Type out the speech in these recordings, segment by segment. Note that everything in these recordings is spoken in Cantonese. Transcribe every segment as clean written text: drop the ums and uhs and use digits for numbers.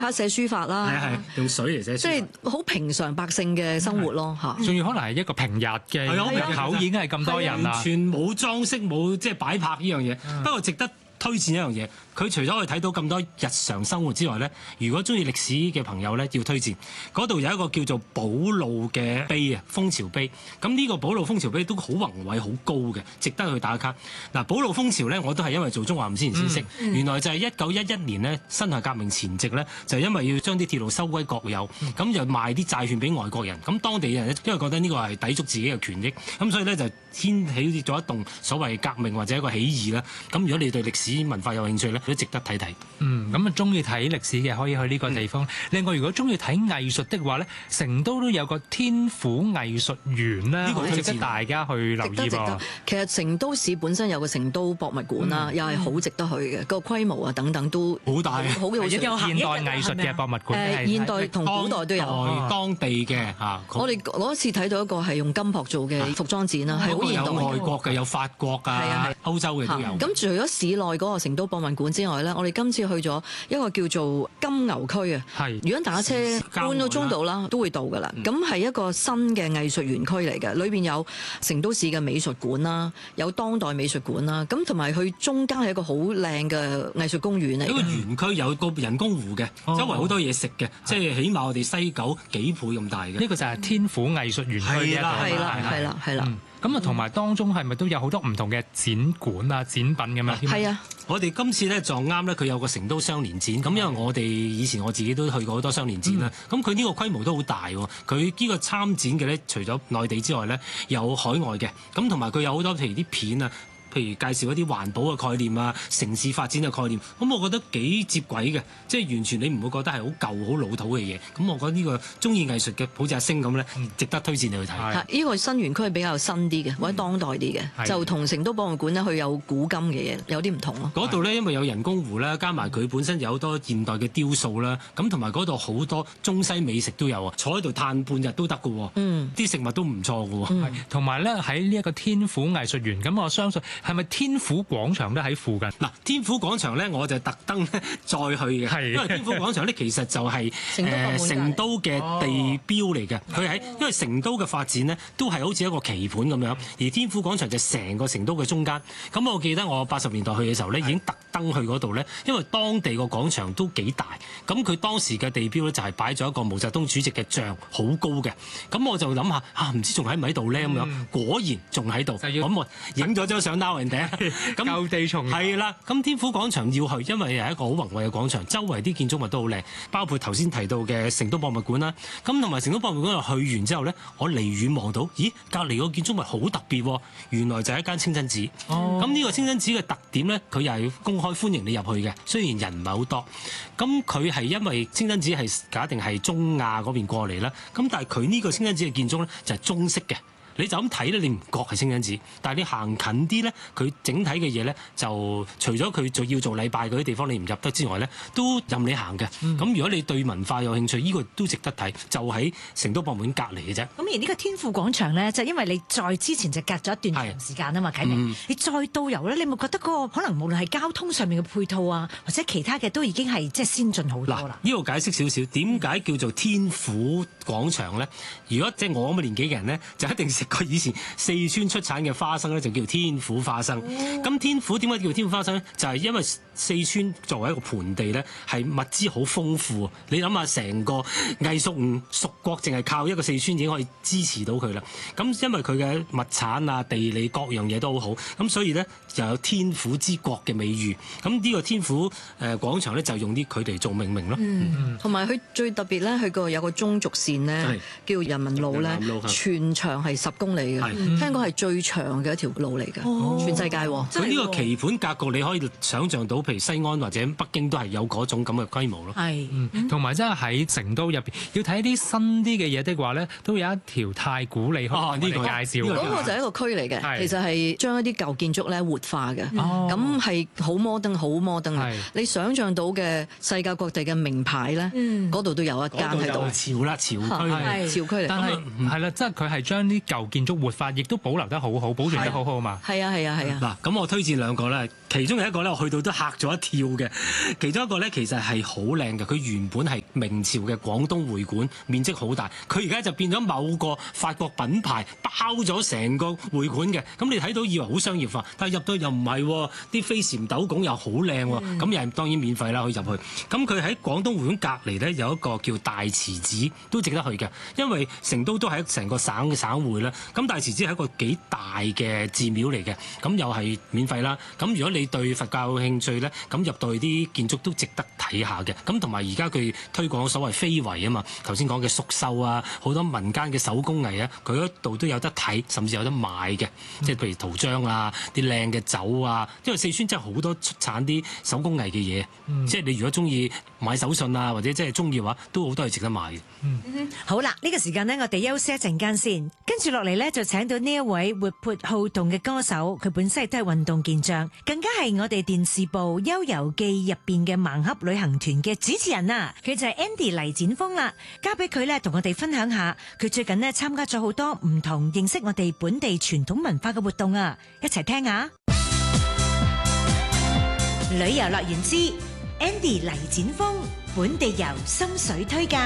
刻寫書法啦， 係用水嚟寫書法， 即係好平常百姓嘅生活咯嚇。 仲要可能係一個平日嘅入口已經係咁多人啦， 完全冇裝飾冇即係擺拍呢樣嘢，不過值得推薦一樣嘢。佢除咗可以睇到咁多日常生活之外咧，如果中意歷史嘅朋友咧，要推薦嗰度有一個叫做保路嘅碑啊，蜂巢碑。咁呢個保路蜂巢碑都好宏偉、好高嘅，值得去打卡。嗱，保路蜂巢咧，我都係因為做中華五千年先識，原來就係1911年咧，辛亥革命前夕咧，就因為要將啲鐵路收歸國有，咁就賣啲債券俾外國人。咁當地人因為覺得呢個係抵觸自己嘅權益，咁所以咧就掀起咗一棟所謂革命或者一個起義啦。咁如果你對歷史文化有興趣咧，都值得睇睇。 咁啊中意睇歷史嘅可以去呢個地方。另外，如果中意睇藝術的話咧，成都都有個天府藝術園啦，呢個值得大家去留意喎。 其實成都市本身有個成都博物館啦，又係好值得去嘅，個規模啊等等都好大， 好一個現代藝術嘅博物館。 現代同古代都有。 當地嘅嚇， 我哋嗰次睇到一個係用金箔做嘅服裝展啦，係好現代。 有外國嘅，有法國啊，歐洲嘅都有。 咁除咗市內嗰個成都博物館之外咧，我哋今次去咗一個叫做金牛區啊。如果打車半個鐘度啦，都會到㗎啦。咁係一個新嘅藝術園區嚟嘅，裏邊有成都市嘅美術館啦，有當代美術館啦，咁同埋佢中間係一個好靚嘅藝術公園嚟。 呢個園區有個人工湖嘅，周圍好多嘢食嘅，即係起碼我哋西九幾倍咁大嘅。 呢個就係天府藝術園區嘅一個。 係啦。 咁啊，同埋當中係咪都有好多唔同嘅展館啊、展品咁樣？ 係啊， 我哋今次咧撞啱咧，佢有個成都雙年展。咁因為我哋以前我自己都去過好多雙年展啦。咁佢呢個規模都好大喎。佢呢個參展嘅咧，除咗內地之外咧，有海外嘅。咁同埋佢有好多譬如啲片啊。譬如介紹一啲環保嘅概念啊、城市發展嘅概念，咁我覺得幾接軌嘅，即係完全你唔會覺得係好舊、好老土嘅嘢。咁我覺得呢個中意藝術嘅，好似阿星咁咧，值得推薦你去睇。 呢個新園區係比較新啲嘅，或者當代啲嘅，就同成都博物館咧，佢有古今嘅嘢，有啲唔同咯。 嗰度咧，因為有人工湖啦，加埋佢本身有好多現代嘅雕塑啦，咁同埋嗰度好多中西美食都有啊，坐喺度嘆半日都得嘅喎。啲食物都唔錯嘅喎。 同埋咧喺呢一個天府藝術園，咁我相信。係咪天府廣場都喺附近？ 嗱，天府廣場咧，我就特登再去嘅，因為天府廣場咧其實就係成都嘅地標嚟嘅。佢喺因為成都嘅發展咧，都係好似一個棋盤咁樣，而天府廣場就成個成都嘅中間。咁我記得我80年代去嘅時候咧，已經特登去嗰度咧，因為當地個廣場都幾大。咁佢當時嘅地標咧就係擺咗一個毛澤東主席嘅像，好高嘅。咁我就諗下唔知仲喺唔喺度咧咁樣，果然仲喺度。咁我影咗張相撈人哋，咁舊地重遊係啦。咁天府廣場要去，因為係一個好宏偉嘅廣場，周圍啲建築物都好靚，包括頭先提到嘅成都博物館啦。咁同埋成都博物館去完之後咧，我離遠望到，咦，隔離個建築物好特別喎，原來就係一間清真寺。咁呢個清真寺嘅特點咧，佢又係公開歡迎你入去嘅，雖然人唔係好多。咁佢係因為清真寺係假定係中亞嗰邊過嚟啦，咁但係佢呢個清真寺嘅建築咧就係中式嘅。你就咁睇咧，你唔覺係清真寺，但係你行近啲咧，佢整體嘅嘢咧，就除咗佢要做禮拜嗰啲地方你唔入得之外咧，都任你行嘅。咁如果你對文化有興趣，呢個都值得睇，就喺成都博物館隔離嘅啫。 咁而呢個天府廣場咧，就因為你在之前就隔咗一段長時間啊嘛，啟明，你再到遊咧，你咪覺得嗰個可能無論係交通上面嘅配套啊，或者其他嘅都已經係即係先進好多啦。 呢度解釋少少，點解叫做天府廣場咧？如果即係我咁嘅年紀嘅人咧，就一定食過以前四川出產嘅花生咧，就叫天府花生。咁天府點解叫天府花生咧？就係因為四川作為一個盆地咧，係物資好豐富。你諗下，成個藝屬國淨係靠一個四川已經可以支持到佢啦。咁因為佢嘅物產啊、地理各樣嘢都好好，咁所以咧就有天府之國嘅美譽。咁呢個天府廣場咧就用啲佢哋做命名咯。 同埋佢最特別咧，佢有個中軸線咧，叫人民路咧，全長係10公里嘅，聽講係最長嘅一條路嚟嘅，全世界。 佢呢個棋盤格局，你可以想像到，譬如西安或者北京都係有嗰種咁嘅規模咯。 同埋真係喺成都入邊要睇啲新啲嘅嘢的話咧，都有一條太古里可以介紹。 嗰個就係一個區嚟嘅，其實係將一啲舊建築咧活化嘅，咁係好摩登，好摩登啊！你想像到嘅世界各地嘅名牌咧，嗰度都有一間喺度。 潮區， 潮區嚟。 但係係啦，即係佢係將啲舊舊建築活化，亦都保留得好好，保存得好好嘛。 係啊。 嗱，咁我推薦兩個咧，其中有一個咧，我去到都嚇咗一跳嘅。其中一個咧，其實係好靚嘅，佢原本係明朝嘅廣東會館，面積好大。佢而家就變咗某個法國品牌包咗成個會館嘅。咁你睇到以為好商業化，但係入到又唔係，啲飛檐斗拱又好靚喎。咁又係當然免費啦，可以入去。咁佢喺廣東會館隔離咧有一個叫大慈寺，都值得去嘅。因為成都都係成個省嘅省會啦。咁大慈寺係一個幾大嘅寺廟嚟嘅，咁又係免費啦。咁如果你對佛教有興趣咧，咁入到去啲建築都值得睇下嘅。咁同埋而家佢推廣所謂非遺啊嘛，頭先講嘅蜀繡啊，好多民間嘅手工藝啊，佢嗰度都有得睇，甚至有得買嘅。即係譬如陶漿啊，啲靚嘅酒啊，因為四川真係好多出產啲手工藝嘅嘢。即係你如果中意買手信啊，或者即係中意嘅話，都好多係值得買嘅。 好啦，呢個時間呢，我哋休息一陣間先，跟住落嚟呢，就請到呢一位活潑好動嘅歌手，佢本身亦都係運動健將，更加係我哋電視部《悠遊記》入邊嘅盲盒旅行團嘅主持人啊！佢就係 Andy 黎展峰啦，交俾佢呢，同我哋分享下佢最近呢參加咗好多唔同認識我哋本地傳統文化嘅活動啊！一齊聽下旅遊樂園之 Andy 黎展峰本地遊心水推介。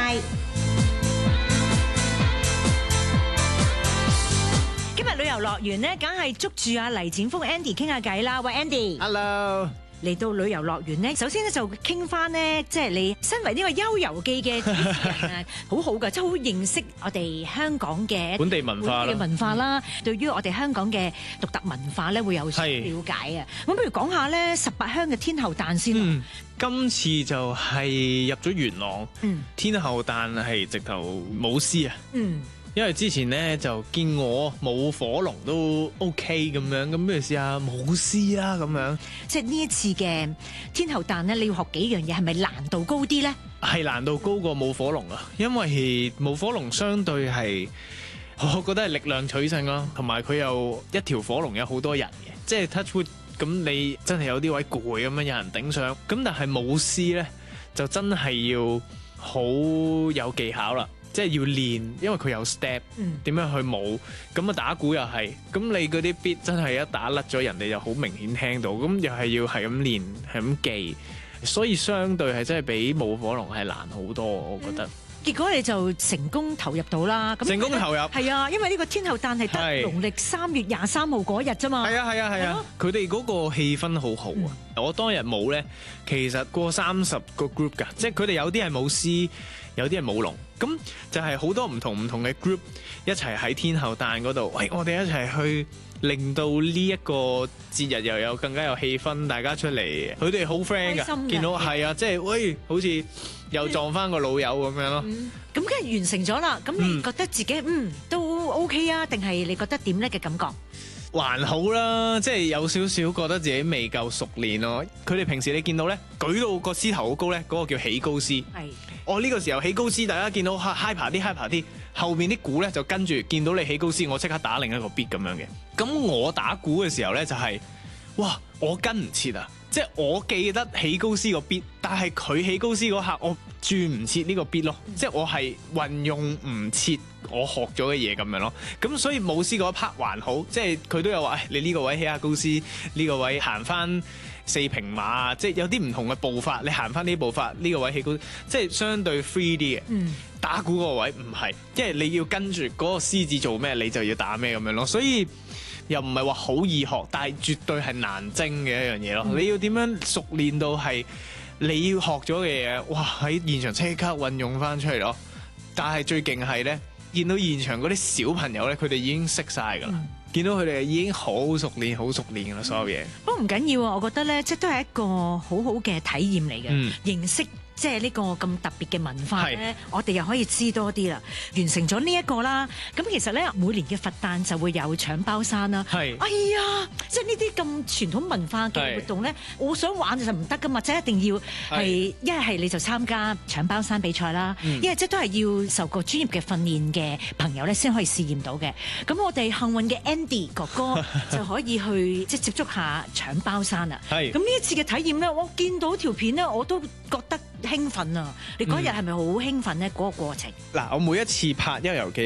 今日旅遊樂園咧，梗係捉住阿黎展峰 Andy 傾下偈啦。喂 Andy，Hello。嚟到旅遊樂園咧，首先咧就傾翻呢，即係你身為呢個《悠遊記》嘅主持人啊，好好噶，即係好認識我哋香港嘅本地文化啦。 對於我哋香港嘅獨特文化咧，會有所了解啊。咁不如講下咧18鄉嘅天后誕先。 今次就係入咗元朗，天后誕係直頭舞獅啊。因為之前咧就見我舞火龍都 OK 咁樣，咁不如試下舞獅啦咁樣。 即係呢一次嘅天后誕咧，你要學幾樣嘢，係咪難度高啲咧？ 係難度高過舞火龍啊，因為舞火龍相對係，我覺得係力量取勝咯，同埋佢有一條火龍有好多人嘅，即係 touch wood，咁你真係有啲位攰咁樣，有人頂上。咁但係舞獅咧就真係要好有技巧啦。即係要練，因為佢有 step，點樣去舞，咁啊打鼓又係，咁你嗰啲 beat 真係一打甩咗，人哋就好明顯聽到，咁又係要係咁練，係咁記，所以相對係真係比舞火龍係難好多，我覺得。 結果你就成功投入到啦，咁成功投入係啊，因為呢個天后誕係得農曆3月23號嗰日啫嘛。係啊，佢哋嗰個氣氛好好啊！我當日舞咧，其實過30個 group 㗎，即係佢哋有啲係舞獅，有啲係舞龍，咁就係好多唔同嘅 group 一齊喺天后誕嗰度，喂，我哋一齊去令到呢一個節日又有更加有氣氛，大家出嚟，佢哋好 friend 㗎，見到係啊，即係喂，好似又撞翻個老友咁樣咯。 咁跟住完成咗啦，咁你覺得自己都 OK 啊？定係你覺得點咧嘅感覺？ 還好啦，即係有少少覺得自己未夠熟練咯。佢哋平時你見到咧，舉到個獅頭好高咧，嗰個叫起高獅。係，我呢個時候起高獅，大家見到 hyper 啲，後面啲鼓咧就跟住見到你起高獅，我即刻打另一個 beat 咁樣嘅。咁我打鼓嘅時候咧就係，哇，我跟唔切啊！即係我記得起高獅個 beat，但係佢起高獅嗰刻我轉唔切呢個 beat 咯，即係我係運用唔切我學咗嘅嘢咁樣咯。咁所以舞獅嗰一 part 還好，即係佢都有話，你呢個位起下高獅，呢個位行翻4平馬啊，即係有啲唔同嘅步伐，你行翻呢步伐，呢個位起高，即係相對 free 啲嘅。打鼓嗰個位唔係，即係你要跟住嗰個獅子做咩，你就要打咩咁樣咯。所以又唔係話好易學，但係絕對係難精嘅一樣嘢咯。你要點樣熟練到係你要學咗嘅嘢，哇喺現場即刻運用翻出嚟咯。但係最勁係咧，見到現場嗰啲小朋友咧，佢哋已經識晒㗎啦。見到佢哋已經好熟練㗎啦，所有嘢。不過唔緊要啊，我覺得咧，即係都係一個好好嘅體驗嚟嘅，認識。即係呢個咁特別嘅文化咧，我哋又可以知多啲啦。完成咗呢一個啦，咁其實咧每年嘅佛誕就會有搶包山啦。哎呀，即係呢啲咁傳統文化嘅活動咧，我想玩就唔得噶嘛，即係一定要係一係你就參加搶包山比賽啦，一係即係都係要受過專業嘅訓練嘅朋友咧先可以試驗到嘅。咁我哋幸運嘅 Andy 哥哥就可以去即係接觸下搶包山啊。咁呢一次嘅體驗咧，我見到條片咧，我都覺得興奮啊！你嗰日係咪好興奮咧？嗰個過程嗱，我每一次拍《悠遊記》咧，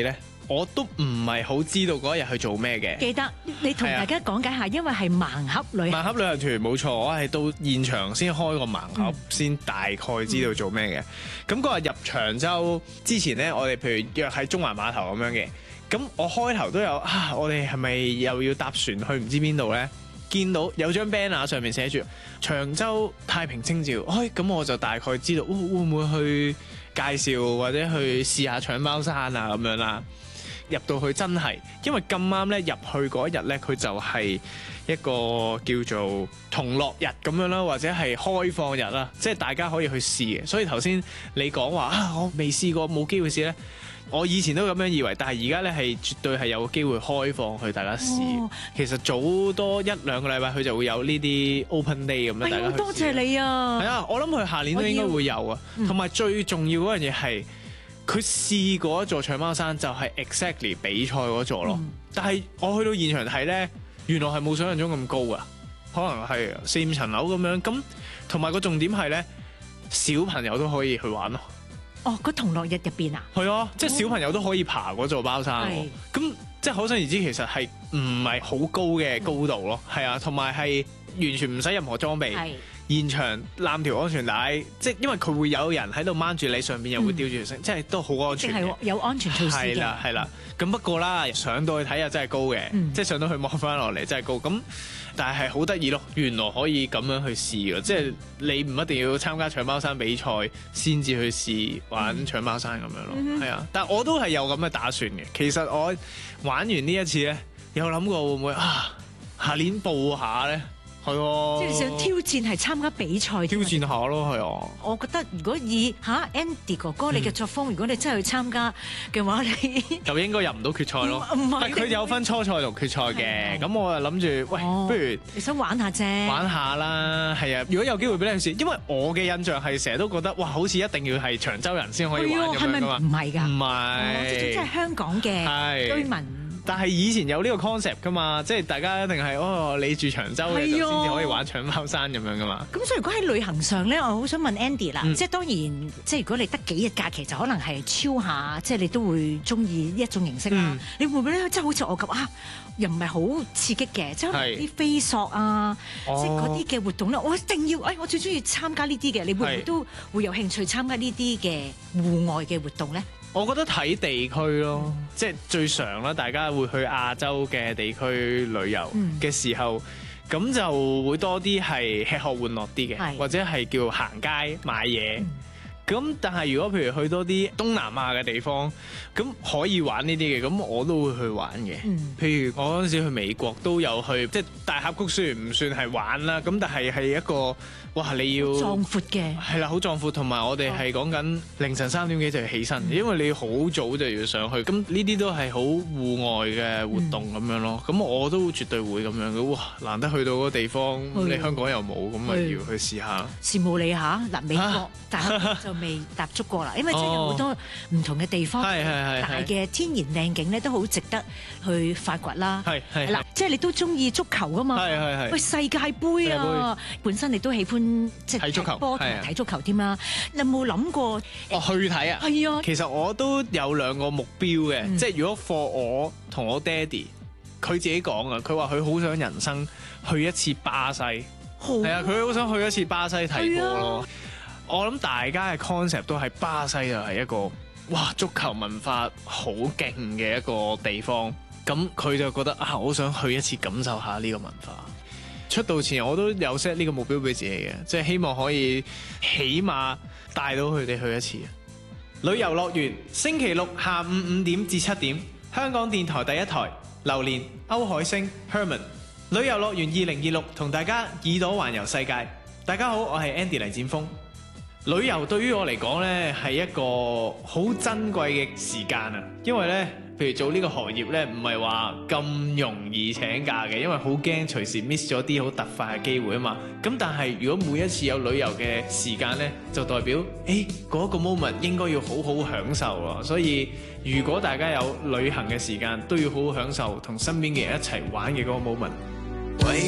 我都唔係好知道嗰一日去做咩嘅。 記得你同大家講解下，因為係盲盒旅行。 盲盒旅行團冇錯，我係到現場先開個盲盒，先大概知道做咩嘅。咁嗰日入長洲之前咧，我哋譬如約喺中環碼頭咁樣嘅。咁我開頭都有我哋係咪又要搭船去唔知邊度咧？見到有張 banner 上面寫住長洲太平清醮，咁我就大概知道會唔會去介紹或者去試下搶貓山啊咁樣啦。入到去真係，因為咁啱咧入去嗰一日咧，佢就係一個叫做同樂日咁樣啦，或者係開放日啦，即係大家可以去試嘅。所以頭先你講話我未試過冇機會試咧，我以前都咁樣以為，但係而家咧係絕對係有機會開放去大家試。其實早多1-2個禮拜佢就會有呢啲 open day 咁樣，大家去試。多謝你啊！係啊，我諗佢下年都應該會有啊。同埋最重要嗰樣嘢係。佢試過一座搶貓山就係 exactly 比賽嗰座咯，但係我去到現場睇咧，原來係冇想象中咁高噶，可能係4-5層樓咁樣。咁同埋個重點係咧，小朋友都可以去玩咯。 個同樂日入邊啊？ 係啊，即係小朋友都可以爬嗰座貓山喎。咁即係可想而知，其實係唔係好高嘅高度咯？係啊，同埋係完全唔使任何裝備。現場攬條安全帶，即係因為佢會有人喺度掹住你，上邊又會吊住條繩，即係都好安全嘅。 有安全措施嘅。 係啦。咁不過啦，上到去睇又真係高嘅，即係上到去望翻落嚟真係高。咁但係好得意咯，原來可以咁樣去試嘅，即係你唔一定要參加搶貓山比賽先至去試玩搶貓山咁樣咯。係啊，但係我都係有咁嘅打算嘅。其實我玩完呢一次咧，有諗過會唔會下年報下咧？係喎，即係想挑戰係參加比賽， 挑戰下咯，係啊。 我覺得如果以Andy 哥哥你嘅作風，如果你真係去參加嘅話，你就應該入唔到決賽咯。唔係，佢有分初賽同決賽嘅。咁我就諗住，喂，不如你想玩下啫， 玩下啦。係啊，如果有機會俾你去試，因為我嘅印象係成日都覺得，哇，好似一定要係長洲人先可以玩咁樣噶嘛。 唔係㗎， 唔係， 即係香港嘅居民。 但係以前有呢個 concept 噶嘛，即係大家一定係你住長洲嘅就先至可以玩搶貓山咁樣噶嘛。咁所以如果喺旅行上咧，我好想問 Andy 啦，即係當然，即係如果你得幾日假期，就可能係超下，即係你都會中意一種形式啦。你會唔會咧，即係好似我咁又唔係好刺激嘅，即係啲飛索啊，即係嗰啲嘅活動咧，我一定要，我最中意參加呢啲嘅。你會唔會都會有興趣參加呢啲嘅戶外嘅活動咧？ 我覺得睇地區咯，即係最常啦，大家會去亞洲嘅地區旅遊嘅時候，咁就會多啲係吃喝玩樂啲嘅，或者係叫行街買嘢。咁但係如果譬如去多啲東南亞嘅地方，咁可以玩呢啲嘅，咁我都會去玩嘅。譬如我嗰陣時去美國都有去，即係大峽谷雖然唔算係玩啦，咁但係係一個你要壯闊嘅， 係啦，好壯闊，同埋我哋係講緊凌晨3點幾就要起身，因為你好早就要上去。咁呢啲都係好戶外嘅活動咁樣咯。咁我都絕對會咁樣嘅。哇，難得去到嗰個地方，你香港又冇，咁咪要去試下。 羨慕你嚇嗱，美國大峽就未踏足過啦，因為真係有好多唔同嘅地方，大嘅天然靚景咧都好值得去發掘啦。係啦，即係你都中意足球㗎嘛？喂，世界盃啊，本身你都喜歡即係睇足球波同埋睇足球添啦。你有冇諗過去睇啊？係啊，其實我都有2個目標嘅，即係如果 for 我同我爹哋，佢自己講啊，佢話佢好想人生去一次巴西，係啊，佢好想去一次巴西睇波咯。我諗大家嘅 concept 都係巴西就係一個足球文化好勁嘅一個地方，咁佢就覺得好想去一次感受下呢個文化。出道前我都有 set 呢個目標俾自己嘅，即係希望可以起碼帶到佢哋去一次。旅遊樂園星期六下午5點至7點，香港電台第一台，榴蓮、歐海星、Herman 旅遊樂園2026同大家耳朵環遊世界。大家好，我係 Andy 黎展峰。旅遊對於我嚟講呢係一個好珍貴嘅時間啊，因為呢，譬如做呢個行業呢，唔係話咁容易請假嘅，因為好驚隨時 miss 咗啲好突發嘅機會啊嘛。咁但係如果每一次有旅遊嘅時間呢，就代表嗰個 moment 應該要好好享受啊。所以如果大家有旅行嘅時間，都要好好享受同身邊嘅人一齊玩嘅嗰個 moment。